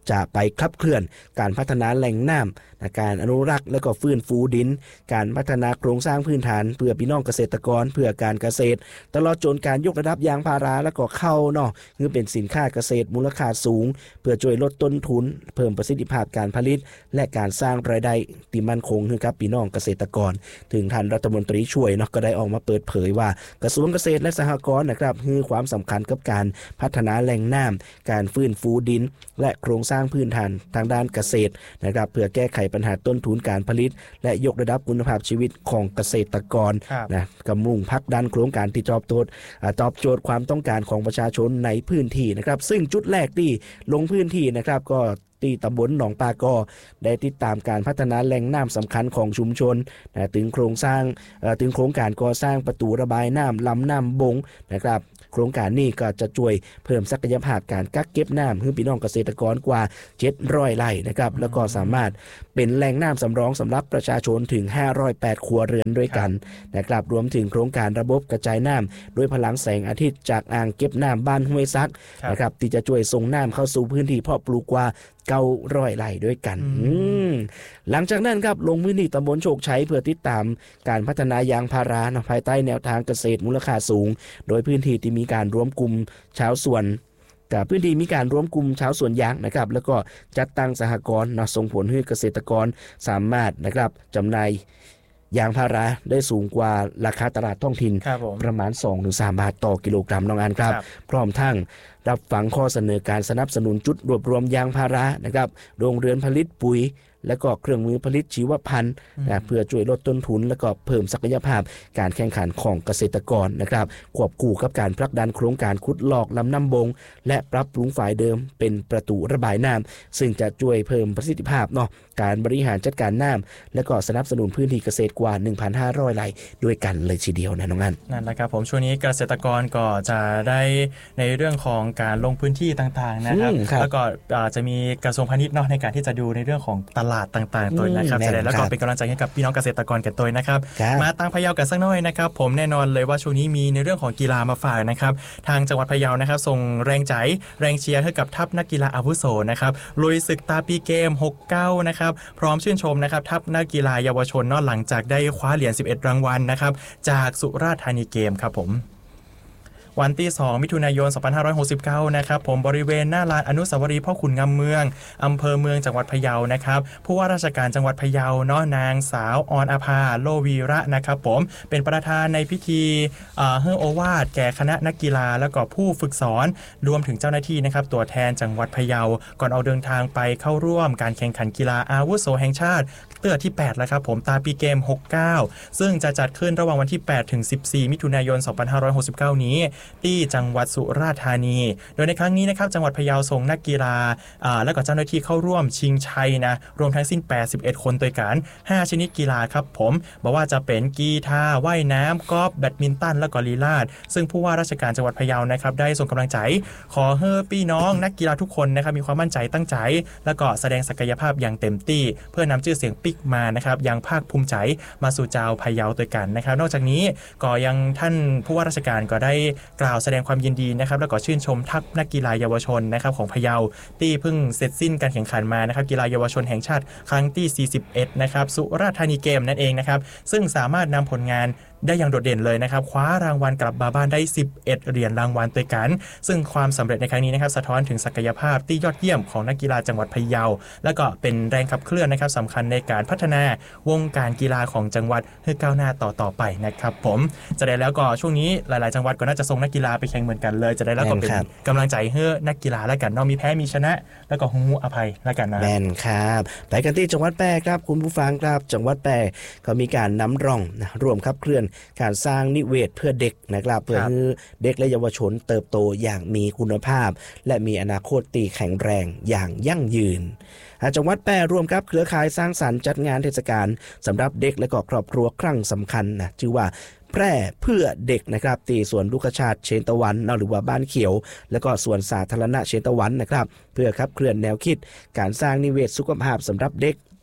จะไปขับเคลื่อนการพัฒนาแหล่งน้ำการอนุรักษ์และก็ฟื้นฟูดินการพัฒนาโครงสร้างพื้นฐานเพื่อพี่น้องเกษตรกรเพื่อการเกษตรตลอดจนการยกระดับยางพาราและก็ข้าวเนาะคือเป็นสินค้าเกษตรมูลค่าสูงเพื่อช่วยลดต้นทุนเพิ่มประสิทธิภาพการผลิตและการสร้างรายได้ที่มั่นคงให้กับพี่น้องเกษตรกรถึงท่านรัฐมนตรีช่วยเนาะก็ได้ออกมาเปิดเผยว่ากระทรวงเกษตรและสหกรณ์นะครับให้ความสำคัญกับการพัฒนาแหล่งน้ำการฟื้นฟูดินและโครงสร้างพื้นฐานทางด้านเกษตรนะครับเพื่อแก้ไขปัญหาต้นทุนการผลิตและยกระดับคุณภาพชีวิตของเกษตรกรนะกำมุ่งผลักดันโครงการที่ตอบโจทย์ตอบโจทย์ความต้องการของประชาชนในพื้นที่นะครับซึ่งจุดแรกที่ลงพื้นที่นะครับก็ที่ตำบลหนองปากอได้ติดตามการพัฒนาแหล่งน้ำสำคัญของชุมชนนะถึงโครงสร้างถึงโครงการก่อสร้างประตูระบายน้ำลำน้ำบงนะครับโครงการนี้ก็จะช่วยเพิ่มศักยภาพการกักเก็บน้ำให้พี่น้องเกษตรกรกว่าเจ็ดร้อยไร่นะครับแล้วก็สามารถเป็นแหล่งน้ำสำรองสำหรับประชาชนถึงห้าร้อยแปดครัวเรือนด้วยกันนะครับรวมถึงโครงการระบบกระจายน้ำด้วยพลังแสงอาทิตย์จากอ่างเก็บน้ำบ้านห้วยซักนะครับที่จะช่วยส่งน้ำเข้าสู่พื้นที่เพาะปลูกกว่าเก้าร้อยไร่ด้วยกันหลังจากนั้นครับลงพื้นที่ตำบลโชคชัยเพื่อติดตามการพัฒนายางพาราภายใต้แนวทางเกษตรมูลค่าสูงโดยพื้นที่ที่มีการรวมกลุ่มชาวสวนกับพื้นที่มีการรวมกลุ่มชาวสวนยางนะครับแล้วก็จัดตั้งสหกรณ์ส่งผลให้เกษตรกรสามารถนะครับจำหน่ายยางพาราได้สูงกว่าราคาตลาดท้องถิ่นประมาณ สองถึงสาม บาทต่อกิโลกรัมน้องอันครับพร้อมทั้งรับฟังข้อเสนอการสนับสนุนจุดรวบรวมยางพารานะครับโรงเรือนผลิตปุ๋ยและก็เครื่องมือผลิตชีวพันธุ์นะเพื่อช่วยลดต้นทุนและก็เพิ่มศักยภาพการแข่งขันของเกษตรกรนะครับควบคู่กับการผลักดันโครงการขุดลอกลำน้ำบงและปรับปรุงฝ่ายเดิมเป็นประตูระบายน้ำซึ่งจะช่วยเพิ่มประสิทธิภาพเนาะการบริหารจัดการน้ำและก็สนับสนุนพื้นที่เกษตรกว่า หนึ่งพันห้าร้อย ไร่ด้วยกันเลยทีเดียวนะน้องอันนั่นแหละครับผมช่วงนี้เกษตรกรก็จะได้ในเรื่องของการลงพื้นที่ต่างๆนะครับแล้วก็จะมีกระทรวงพาณิชย์เนาะในการที่จะดูในเรื่องของตลาดต่างๆตัวนะครับจะได้แล้วก็เป็นกำลังใจให้กับพี่น้องเกษตรกรกันตัวนะครับมาตั้งพะเยากันสักหน่อยนะครับผมแน่นอนเลยว่าช่วงนี้มีในเรื่องของกีฬามาฝากนะครับทางจังหวัดพะเยานะครับส่งแรงใจแรงเชียร์ให้กับทัพนักกีฬาอาวุโสนะครับลุยศึกตาปีเกมหกสิบเก้านะครับพร้อมชื่นชมนะครับทัพนักกีฬาเยาวชนนอกหลังจากได้คว้าเหรียญสิบเอ็ดรางวัลนะครับจากสุราษฎร์ธานีเกมครับผมวันที่สองมิถุนายนสองพันห้าร้อยหกสิบเก้านะครับผมบริเวณหน้าลานอนุสาวรีย์พ่อขุนงำเมืองอำเภอเมืองจังหวัดพะเยานะครับผู้ว่าราชการจังหวัดพะเยาเนาะนางสาวออนอภาโลวีระนะครับผมเป็นประธานในพิธีเฮือโอวาทแก่คณะนักกีฬาและก็ผู้ฝึกสอนรวมถึงเจ้าหน้าที่นะครับตัวแทนจังหวัดพะเยาก่อนเอาเดินทางไปเข้าร่วมการแข่งขันกีฬาอาวุโสแห่งชาติเตือที่แปดแล้วครับผมตาปีเกมหกสิบเก้าซึ่งจะจัดขึ้นระหว่างวันที่แปดถึงสิบสี่มิถุนายนสองพันห้าร้อยหกสิบเก้านี้ที่จังหวัดสุราษฎร์ธานีโดยในครั้งนี้นะครับจังหวัดพะเยาส่งนักกีฬาและก็เจ้าหน้าที่เข้าร่วมชิงชัยนะรวมทั้งสิ้นแปดสิบเอ็ดคนตัวกันห้าชนิดกีฬาครับผมบอกว่าจะเป็นกีฬาว่ายน้ำกอล์ฟแบดมินตันและก็ลีลาศซึ่งผู้ว่าราชการจังหวัดพะเยานะครับได้ส่งกำลังใจขอให้พี่น้องนักกีฬาทุกคนนะครับมีความมั่นใจตั้งใจและก็แสดงศักยภาพอย่างเต็มที่เพื่อนำชื่อเสียงปิกมานะครับยังภาคภูมิใจมาสู่เจ้าพะเยาตัวกันนะครับนอกจากนี้ก็ยังท่านผู้ว่าราชการก็ได้กล่าวแสดงความยินดีนะครับแล้วก็ชื่นชมทัพนักกีฬาเยาวชนนะครับของพะเยาที่เพิ่งเสร็จสิ้นการแข่งขันมานะครับกีฬาเยาวชนแห่งชาติครั้งที่สี่สิบเอ็ดนะครับสุราษฎร์ธานีเกมนั่นเองนะครับซึ่งสามารถนำผลงานได้อย่างโดดเด่นเลยนะครับคว้ารางวัลกลับมาบ้านได้สิบเอ็ดเหรียญรางวัลด้วยกันซึ่งความสำเร็จในครั้งนี้นะครับสะท้อนถึงศักยภาพที่ยอดเยี่ยมของนักกีฬาจังหวัดพะเยาและก็เป็นแรงขับเคลื่อนนะครับสำคัญในการพัฒนาวงการกีฬาของจังหวัดให้ก้าวหน้าต่อต่อไปนะครับผมจะได้แล้วก็ช่วงนี้หลายๆจังหวัดก็น่าจะส่งนักกีฬาไปแข่งเหมือนกันเลยจะได้แล้วก็เป็นกำลังใจให้นักกีฬาแล้วกันเนาะมีแพ้มีชนะแล้วก็ฮู้อภัยแล้วกันนะแม่นครับไปกันที่จังหวัดแพร่ครับคุณผู้ฟังครับจังหวัดแพร่ก็มีการนำร่องนะร่วมขับเคลื่อนการสร้างนิเวศเพื่อเด็กนะครับเพื่อให้เด็กและเยาวชนเติบโตอย่างมีคุณภาพและมีอนาคตที่แข็งแรงอย่างยั่งยืนจังหวัดแพร่ร่วมกับเครือข่ายสร้างสรรค์จัดงานเทศกาลสำหรับเด็กและก็ครอบครัวครั้งสำคัญนะชื่อว่าแพร่เพื่อเด็กนะครับที่สวนลูกชาติเชนตะวันหรือว่าบ้านเขียวและก็สวนสาธารณะเชนตะวันนะครับเพื่อขับเคลื่อนแนวคิดการสร้างนิเวศสุขภาพสำหรับเด็ก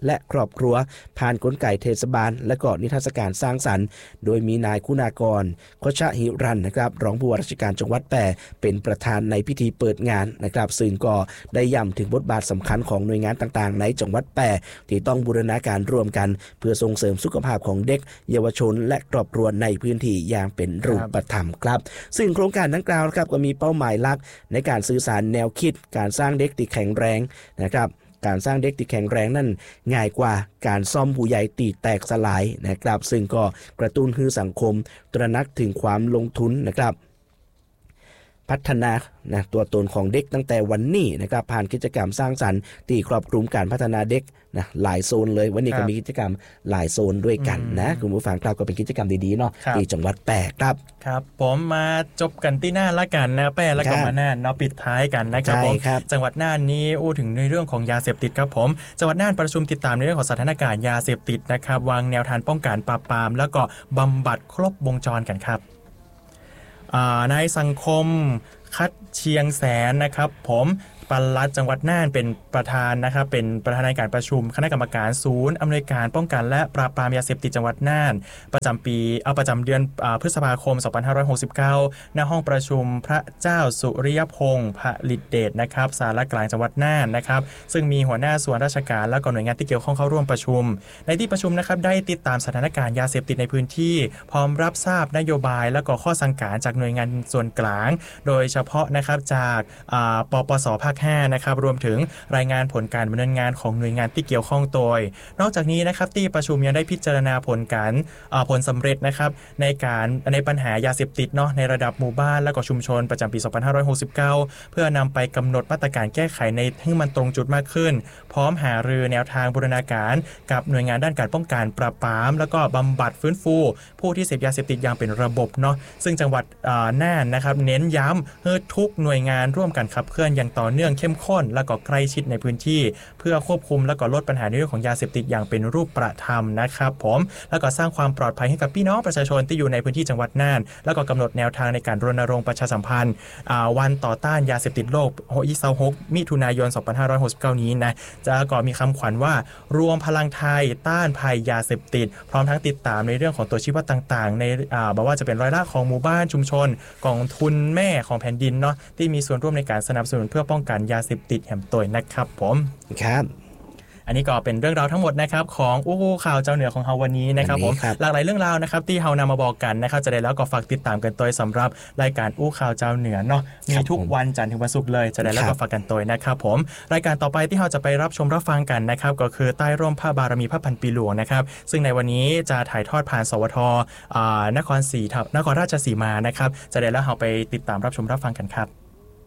และครอบครัวผ่านกลไกเทศบาลและก็นิทรรศการสร้างสรรค์โดยมีนายคุณากรโคชะหิรันนะครับรองผู้ว่าราชการจังหวัดแปร่เป็นประธานในพิธีเปิดงานนะครับซึ่งก็ได้ย้ำถึงบทบาทสำคัญของหน่วยงานต่างๆในจังหวัดแปร่ที่ต้องบูรณาการร่วมกันเพื่อส่งเสริมสุขภาพของเด็กเยาวชนและครอบครัวในพื้นที่อย่างเป็นรูปธรรมครับซึ่งโครงการดังกล่าวนะครับก็มีเป้าหมายหลักในการสื่อสารแนวคิดการสร้างเด็กที่แข็งแรงนะครับการสร้างเด็กที่แข็งแรงนั่นง่ายกว่าการซ่อมผู้ใหญ่ตีแตกสลายนะครับซึ่งก็กระตุ้นให้สังคมตระหนักถึงความลงทุนนะครับพัฒนานะตัวตนของเด็กตั้งแต่วันนี้นะครับผ่านกิจกรรมสร้างสรรค์ที่ครอบคลุมการพัฒนาเด็กนะหลายโซนเลยวันนี้ก็มีกิจกรรมหลายโซนด้วยกันนะคุณผู้ฟังครับก็เป็นกิจกรรมดีๆเนาะที่จังหวัดแปร่ครับครับผมมาจบกันที่น่านละกันนะแปร่แล้วก็มาน่านเนาะปิดท้ายกันนะครับผมจังหวัดน่านนี้อู้ถึงในเรื่องของยาเสพติดครับผมจังหวัดน่านประชุมติดตามในเรื่องของสถานการณ์ยาเสพติดนะครับวางแนวทางป้องกันปราบปรามแล้วก็บำบัดครบวงจรกันครับนายสังคมคัดเชียงแสนนะครับผมปลัดจังหวัดน่านเป็นประธานนะครับเป็นประธานในการประชุมคณะกรรมการศูนย์อำนวยการป้องกันและปราบปรามยาเสพติดจังหวัดน่านประจำปีเอาประจำเดือนพฤษภาคมสองพันห้าร้อยหกสิบเก้าณห้องประชุมพระเจ้าสุริยพงศ์ผลิตเดชนะครับศาลากลางจังหวัดน่านนะครับซึ่งมีหัวหน้าส่วนราชการและก็หน่วยงานที่เกี่ยวข้องเข้าร่วมประชุมในที่ประชุมนะครับได้ติดตามสถานการณ์ยาเสพติดในพื้นที่พร้อมรับทราบนโยบายและก็ข้อสั่งการจากหน่วยงานส่วนกลางโดยเฉพาะนะครับจากปปสภาคห้านะครับรวมถึงรายงานผลการดำเนินงานของหน่วยงานที่เกี่ยวข้องโดยนอกจากนี้นะครับที่ประชุมยังได้พิจารณาผลการผลสำเร็จนะครับในการในปัญหายาเสพติดเนาะในระดับหมู่บ้านและก็ชุมชนประจำปีสองพันห้าร้อยหกสิบเก้าเพื่อนำไปกำหนดมาตรการแก้ไขในให้มันตรงจุดมากขึ้นพร้อมหารือแนวทางบูรณาการกับหน่วยงานด้านการป้องกันปราบปรามแล้วก็บำบัดฟื้นฟูผู้ที่เสพยาเสพติดอย่างเป็นระบบเนาะซึ่งจังหวัดน่านนะครับเน้นย้ำให้ทุกหน่วยงานร่วมกันขับเคลื่อนอย่างต่อเนื่องเข้มข้นและก็ใกล้ชิดในพื้นที่เพื่อควบคุมและก็ลดปัญหาในเรื่องของยาเสพติดอย่างเป็นรูปธรรมนะครับผมแล้วก็สร้างความปลอดภัยให้กับพี่น้องประชาชนที่อยู่ในพื้นที่จังหวัดน่านแล้วก็กำหนดแนวทางในการรณรงค์ประชาสัมพันธ์วันต่อต้านยาเสพติดโลกยี่สิบหกมิถุนายนสองพันห้าร้อยหกสิบเก้านี้นะจะก็มีคำขวัญว่ารวมพลังไทยต้านภัยยาเสพติดพร้อมทั้งติดตามในเรื่องของตัวชี้วัดต่างๆในบอกว่าจะเป็นรายละของหมู่บ้านชุมชนกองทุนแม่ของแผ่นดินเนาะที่มีส่วนร่วมในการสนับสนุนเพื่อป้องกันยาเสพติดแห่งตัวนะครับผมครับอันนี้ก็เป็นเรื่องราวทั้งหมดนะครับของอู้ข่าวเจ้าเหนือของเฮาวันนี้นะครับผมหลากหลายเรื่องราวนะครับที่เฮานำมาบอกกันนะครับจะได้แล้วก็ฝากติดตามกันตัวสำหรับรายการอู้ข่าวเจ้าเหนือเนาะมีทุกวันจันทร์ถึงวันศุกร์เลยจะได้แล้วก็ฝากกันตัวนะครับผมรายการต่อไปที่เฮาจะไปรับชมรับฟังกันนะครับก็คือใต้ร่มพระบารมีพระพันปีหลวงนะครับซึ่งในวันนี้จะถ่ายทอดผ่านสวทนครศรีนครราชสีมานะครับจะได้แล้วเฮาไปติดตามรับชมรับฟังกันครับ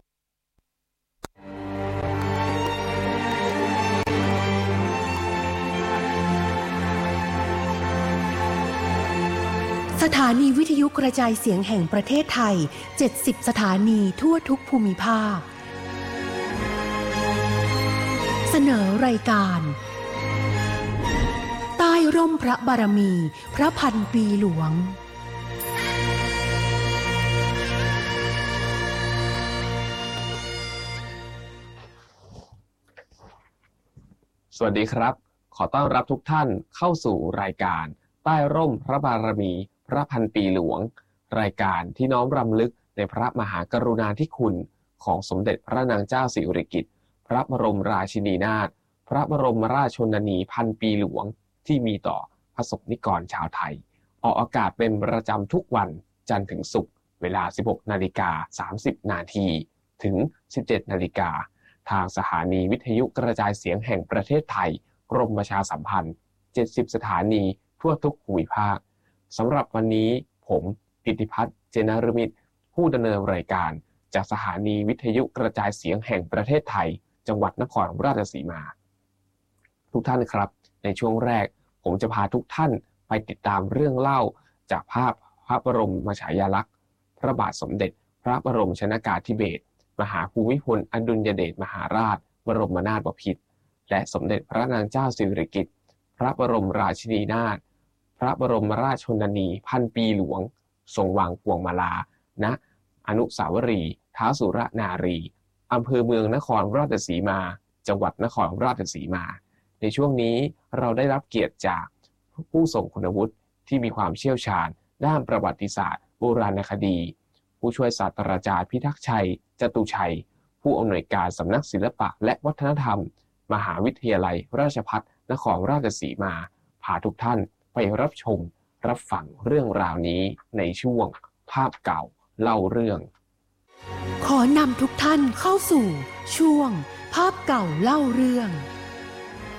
สถานีวิทยุกระจายเสียงแห่งประเทศไทยเจ็ดสิบสถานีทั่วทุกภูมิภาคเสนอรายการใต้ร่มพระบารมีพระพันปีหลวงสวัสดีครับขอต้อนรับทุกท่านเข้าสู่รายการใต้ร่มพระบารมีพระพันปีหลวงรายการที่น้อมรำลึกในพระมหากรุณาธิคุณของสมเด็จพระนางเจ้าสิริกิติ์พระบรมราชินีนาถพระบรมราชชนนีพันปีหลวงที่มีต่อพระสงฆ์นิกรชาวไทยออกอากาศเป็นประจำทุกวันจันทร์ถึงศุกร์เวลา สิบหกนาฬิกาสามสิบนาทีถึง สิบเจ็ดนาฬิกาทางสถานีวิทยุกระจายเสียงแห่งประเทศไทยกรมประชาสัมพันธ์เจ็ดสิบสถานีทั่วทุกภูมิภาคสำหรับวันนี้ผมกิตติพัฒน์เจนฤมิตรผู้ดำเนินรายการจากสถานีวิทยุกระจายเสียงแห่งประเทศไทยจังหวัดนครราชสีมาทุกท่านครับในช่วงแรกผมจะพาทุกท่านไปติดตามเรื่องเล่าจากภาพพระบรมฉายาลักษณ์พระบาทสมเด็จพระบรมชนกาธิเบศรมหาภูมิพลอดุลยเดชมหาราชบรมนาถบพิตรและสมเด็จพระนางเจ้าสิริกิติ์พระบรมราชินีนาถพระบรมราชชนนีพันปีหลวงทรงวางพวงมาลาณอนุสาวรีย์ท้าวสุรนารีอำเภอเมืองนครราชสีมาจังหวัดนครราชสีมาในช่วงนี้เราได้รับเกียรติจากผู้ทรงคุณวุฒิที่มีความเชี่ยวชาญด้านประวัติศาสตร์โบราณคดีผู้ช่วยศาสตราจารย์พิทักษ์ชัยจตุชัยผู้อำนวยการสำนักศิลปะและวัฒนธรรมมหาวิทยาลัยราชภัฏนครราชสีมาพาทุกท่านไปรับชมรับฟังเรื่องราวนี้ในช่วงภาพเก่าเล่าเรื่องขอนำทุกท่านเข้าสู่ช่วงภาพเก่าเล่าเรื่อง